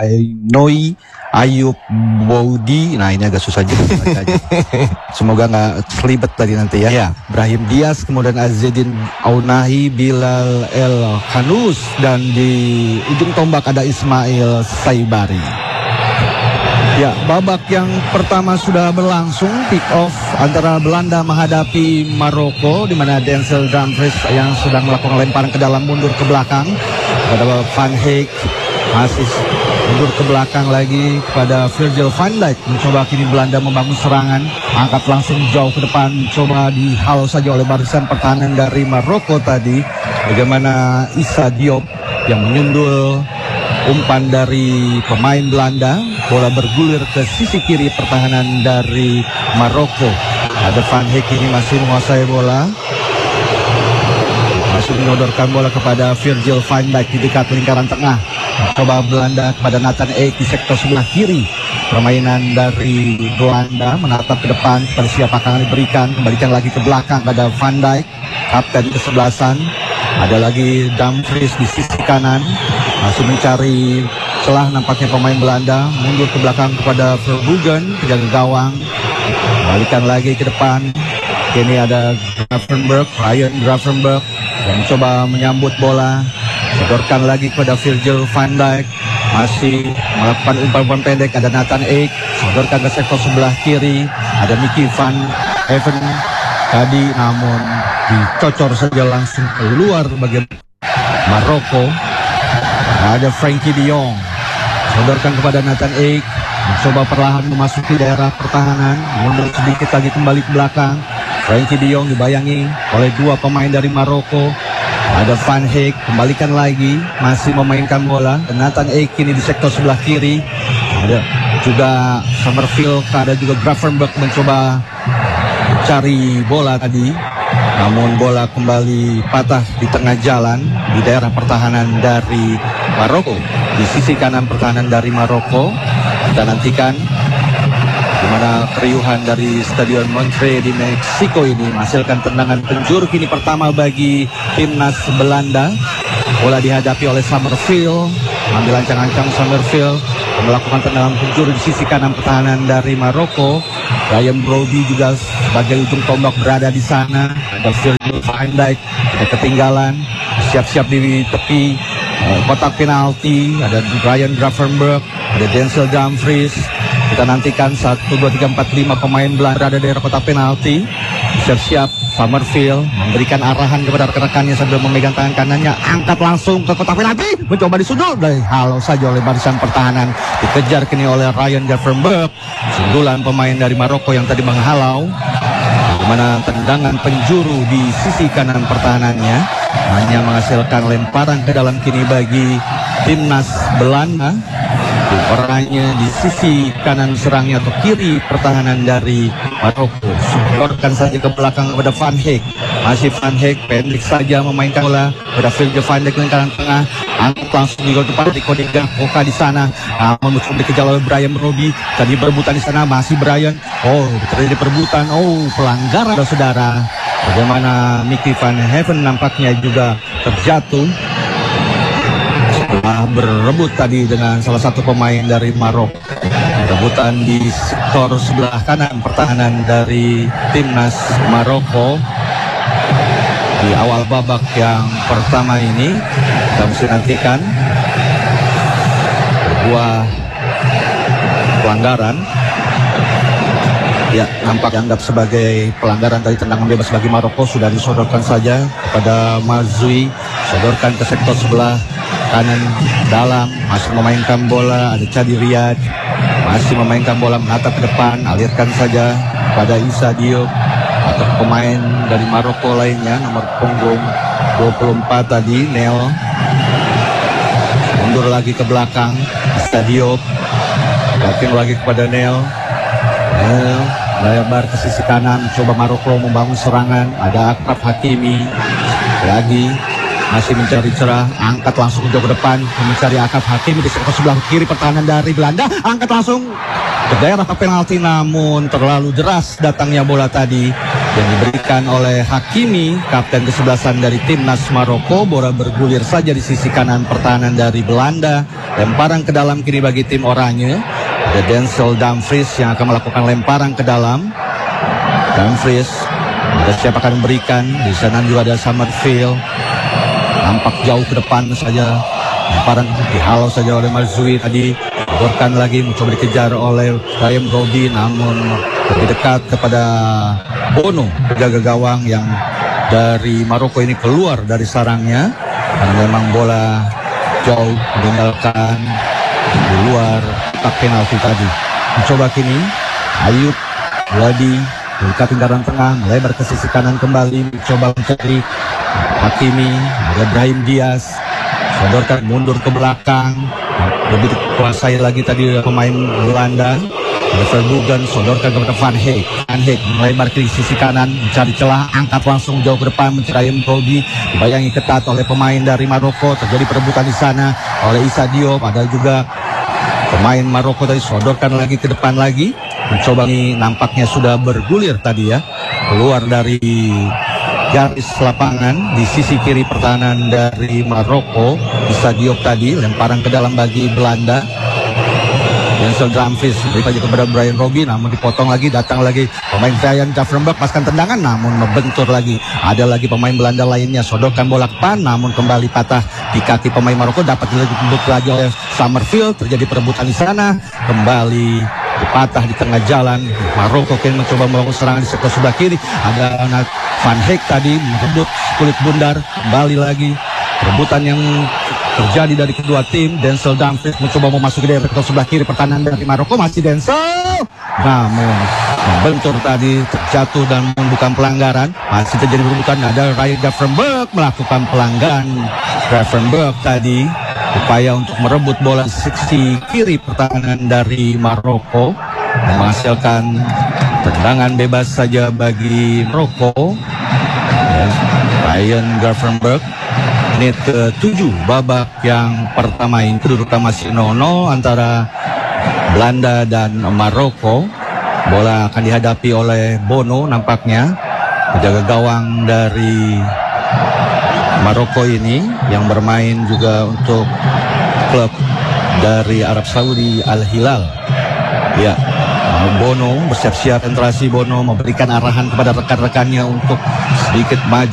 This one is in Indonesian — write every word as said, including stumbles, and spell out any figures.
Ainoi Ayub Boudi. Nah ini agak susah juga. Semoga nggak selibet tadi nanti ya. Ya. Brahim Diaz, kemudian Azedin Aunahi, Bilal El Khanous, dan di ujung tombak ada Ismail Saibari. Ya, babak yang pertama sudah berlangsung, kick off antara Belanda menghadapi Maroko, di mana Denzel Dumfries yang sedang melakukan lemparan ke dalam mundur ke belakang pada Van Heek, masih mundur ke belakang lagi kepada Virgil van Dijk. Mencoba kini Belanda membangun serangan, angkat langsung jauh ke depan, coba dihalau saja oleh barisan pertahanan dari Maroko tadi. Bagaimana Issa Diop yang menyundul umpan dari pemain Belanda, bola bergulir ke sisi kiri pertahanan dari Maroko. Ada Van Heek ini masih menguasai bola, masih menyodorkan bola kepada Virgil van Dijk di dekat lingkaran tengah. Coba Belanda kepada Nathan Ake di sektor sebelah kiri. Permainan dari Belanda menatap ke depan, pada siapa akan diberikan, kembalikan lagi ke belakang pada Van Dijk, kapten kesebelasan. Ada lagi Dumfries di sisi kanan, masih mencari celah nampaknya pemain Belanda, mundur ke belakang kepada Verbruggen, penjaga gawang, balikan lagi ke depan. Kini ada Gravenberch, Ryan Gravenberch yang mencoba menyambut bola, sodorkan lagi kepada Virgil van Dijk, masih melakukan umpan-umpan pendek. Ada Nathan Ake, sodorkan ke sektor sebelah kiri, ada Mickey van Heaven tadi, namun dicocor saja langsung keluar bagian Maroko. Ada Frankie de Jong, sodorkan kepada Nathan Ake, mencoba perlahan memasuki daerah pertahanan, mundur sedikit lagi kembali ke belakang. Frankie de Jong dibayangi oleh dua pemain dari Maroko. Ada Van Heek, kembalikan lagi, masih memainkan bola. Dan Nathan Ake kini di sektor sebelah kiri. Ada juga Summerfield, ada juga Gravenberch mencoba cari bola tadi, namun bola kembali patah di tengah jalan di daerah pertahanan dari Maroko. Di sisi kanan pertahanan dari Maroko, kita nantikan di mana keriuhan dari Stadion Montreux di Meksiko ini menghasilkan tendangan penjuru kini pertama bagi timnas Belanda. Bola dihadapi oleh Summerfield, ambil ancang-ancang Summerfield melakukan tendangan penjuru di sisi kanan pertahanan dari Maroko. Ryan Brody juga sebagai ujung tombak berada di sana. Ada Virgil van Dijk, ada ketinggalan, siap-siap di tepi uh, kotak penalti. Ada Ryan Gravenberch, ada Denzel Dumfries. Kita nantikan satu, dua, tiga, empat, lima pemain Belanda ada di daerah kotak penalti. Siap-siap Summerfield memberikan arahan kepada rekan-rekannya sambil memegang tangan kanannya, angkat langsung ke kotak penalti, mencoba disundul, dihalau saja oleh barisan pertahanan. Dikejar kini oleh Ryan Gravenberch, sundulan pemain dari Maroko yang tadi menghalau. Dimana tendangan penjuru di sisi kanan pertahanannya hanya menghasilkan lemparan ke dalam kini bagi timnas Belanda. Orangnya di sisi kanan serangnya atau kiri pertahanan dari Maroko. Sodorkan saja ke belakang kepada Van Heek. Masih Van Heek pendek saja memainkan bola pada Virgil van Dijk lingkaran tengah. Angkat langsung di gol depan di Kodiga Koka di sana. Namun musuh dikejar oleh Brian Roby. Tadi perebutan di sana masih Brian. Oh, terjadi perebutan. Oh, pelanggaran saudara. Bagaimana Mickey van Heaven nampaknya juga terjatuh setelah berebut tadi dengan salah satu pemain dari Maroko. Rebutan di sektor sebelah kanan pertahanan dari timnas Maroko di awal babak yang pertama ini. Kita mesti nantikan sebuah pelanggaran. Ya, nampak dianggap sebagai pelanggaran dari tendangan bebas bagi Maroko. Sudah disodorkan saja kepada Mazui, sodorkan ke sektor sebelah kanan dalam, masih memainkan bola. Ada Chadi Riyad, masih memainkan bola, menatap ke depan, alirkan saja pada Issa Diop atau pemain dari Maroko lainnya, nomor punggung dua puluh empat tadi, Nel. Mundur lagi ke belakang, Issa Diop, yakin lagi kepada Nel. Nel lebar ke sisi kanan, coba Maroko membangun serangan. Ada Akrab Hakimi lagi, masih mencari cerah, angkat langsung ke depan, mencari Akrab Hakimi di sektor sebelah kiri pertahanan dari Belanda, angkat langsung ke daerah penalti, namun terlalu deras datangnya bola tadi. yang diberikan oleh Hakimi, kapten kesebelasan dari timnas Maroko. Bola bergulir saja di sisi kanan pertahanan dari Belanda. Lemparan ke dalam kini bagi tim oranye. Ada Denzel Dumfries yang akan melakukan lemparan ke dalam. Dumfries, ada siapa akan memberikan? Di sana juga ada Summerfield. Nampak jauh ke depan saja. Lemparan dihalau saja oleh Marzouki tadi. Borkan lagi mencoba dikejar oleh Brahim Robi, namun lebih dekat kepada Bono, penjaga gawang yang dari Maroko ini keluar dari sarangnya karena memang bola jauh meninggalkan di luar kotak penalti tadi. Mencoba kini Ayub Wadi buka lingkaran tengah, melebar ke sisi kanan kembali, mencoba mencari Hakimi, ada Brahim Diaz, sodorkan mundur ke belakang, lebih dikuasai lagi tadi pemain Belanda. Verboegen sodorkan kepada Van Heek. Van Heek melebar ke sisi kanan, mencari celah, angkat langsung jauh ke depan, mencari Mrobi. Dibayangi ketat oleh pemain dari Maroko. Terjadi perebutan di sana oleh Issa Diop. Ada juga pemain Maroko tadi sodorkan lagi ke depan lagi. Mencoba ini nampaknya sudah bergulir tadi ya. Keluar dari garis lapangan di sisi kiri pertahanan dari Maroko. Issa Diop tadi lemparan ke dalam bagi Belanda. Denzel Dumfries beri kepada Brahim Robi, namun dipotong lagi, datang lagi pemain Ryan Gravenberch, paskan tendangan namun membentur lagi. Ada lagi pemain Belanda lainnya, sodorkan bola ke depan namun kembali patah di kaki pemain Maroko, dapat dilebut lagi oleh Summerfield. Terjadi perebutan di sana, kembali dipatah di tengah jalan. Maroko kini mencoba melakukan serangan di sektor sebelah kiri. Ada Van Heek tadi merebut kulit bundar, kembali lagi perebutan yang terjadi dari kedua tim. Denzel Dumfries mencoba memasuki dari sektor sebelah kiri pertahanan dari Maroko, masih Denzel, namun membentur tadi, terjatuh dan bukan pelanggaran. Masih terjadi perebutan, ada Ryan Gravenberch melakukan pelanggaran. Gravenberch tadi upaya untuk merebut bola di sisi kiri pertahanan dari Maroko, menghasilkan tendangan bebas saja bagi Maroko. Ryan Gravenberch, menit ketujuh babak yang pertama ini, kedudukan masih nol nol antara Belanda dan Maroko. Bola akan dihadapi oleh Bono nampaknya, penjaga gawang dari Maroko ini yang bermain juga untuk klub dari Arab Saudi Al Hilal. Ya, Bono bersiap-siap, konsentrasi. Bono memberikan arahan kepada rekan-rekannya untuk sedikit maju